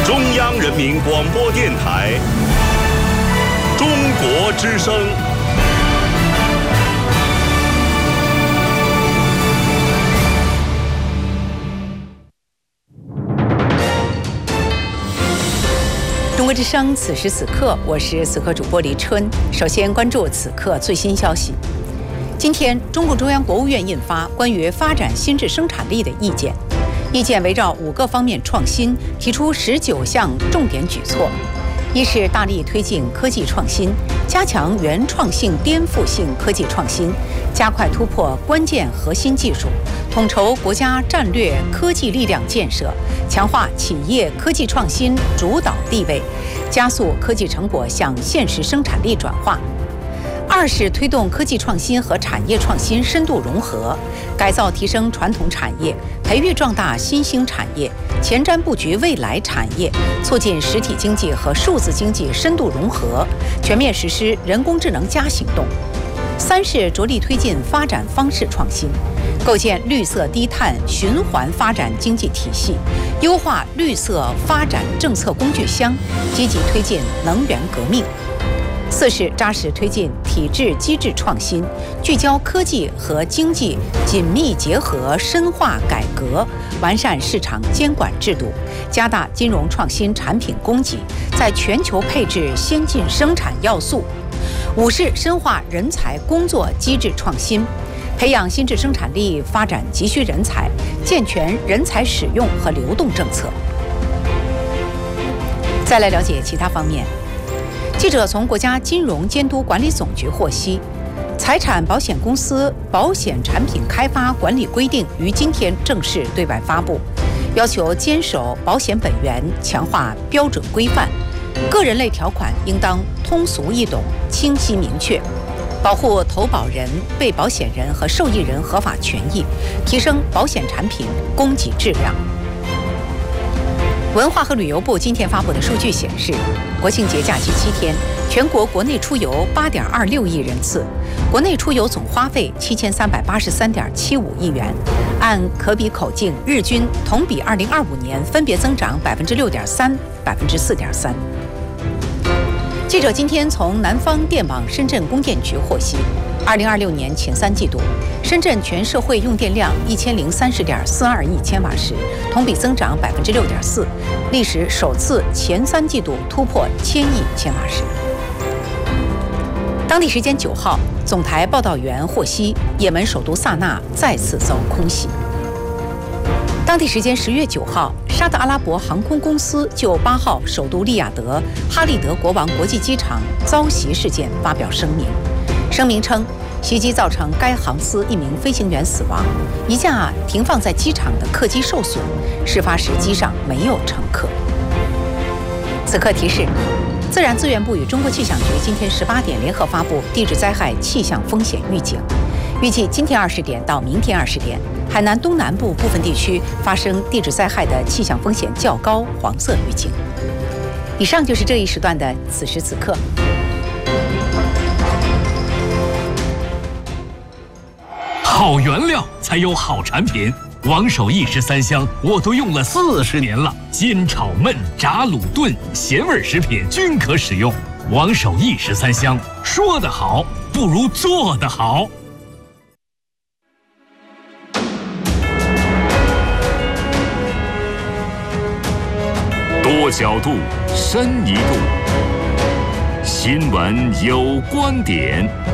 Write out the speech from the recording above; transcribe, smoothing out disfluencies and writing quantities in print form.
中央人民广播电台中国之声。 中国之声，此时此刻，我是此刻主播黎春。首先关注此刻最新消息。今天，中共中央国务院印发关于发展新质生产力的意见。意见围绕5个方面创新，提出19项重点举措。一是大力推进科技创新，加强原创性、颠覆性科技创新，加快突破关键核心技术，统筹国家战略科技力量建设，强化企业科技创新主导地位，加速科技成果向现实生产力转化。二是推动科技创新和产业创新深度融合，改造提升传统产业，培育壮大新兴产业，前瞻布局未来产业，促进实体经济和数字经济深度融合，全面实施人工智能+行动。三是着力推进发展方式创新，构建绿色低碳循环发展经济体系，优化绿色发展政策工具箱，积极推进能源革命。四是扎实推进体制机制创新，聚焦科技和经济紧密结合，深化改革，完善市场监管制度，加大金融创新产品供给，在全球配置先进生产要素。五是深化人才工作机制创新，培养新质生产力发展急需人才，健全人才使用和流动政策。再来了解其他方面。记者从国家金融监督管理总局获悉，财产保险公司保险产品开发管理规定于今天正式对外发布，要求坚守保险本源，强化标准规范，个人类条款应当通俗易懂、清晰明确，保护投保人、被保险人和受益人合法权益，提升保险产品供给质量。文化和旅游部今天发布的数据显示，国庆节假期7天，全国国内出游8.26亿人次，国内出游总花费7383.75亿元，按可比口径日均同比2025年分别增长6.3%、4.3%。记者今天从南方电网深圳供电局获悉，2026年前3季度，深圳全社会用电量1030.42亿千瓦时，同比增长6.4%，历史首次前3季度突破1000亿千瓦时。当地时间9号，总台报道员获悉，也门首都萨那再次遭空袭。当地时间10月9号，沙特阿拉伯航空公司就8号首都利雅得哈利德国王国际机场遭袭事件发表声明。声明称，袭击造成该航司1名飞行员死亡，一架停放在机场的客机受损，事发时机上没有乘客。此刻提示，自然资源部与中国气象局今天18点联合发布地质灾害气象风险预警，预计今天20点到明天20点，海南东南部部分地区发生地质灾害的气象风险较高黄色预警。以上就是这一时段的此时此刻。 好原料才有好产品，王守义13香我都用了40年了，煎炒焖炸卤炖咸味食品均可使用。王守义13香，说得好不如做得好。 多角度，深一度，新闻有观点。